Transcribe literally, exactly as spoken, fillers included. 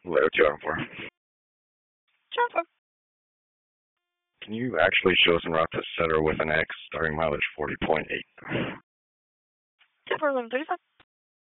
Hello, two oh four. Sure. Can you actually show us en route to Setter with an X, starting mileage forty point eight? ten four eleven thirty-five.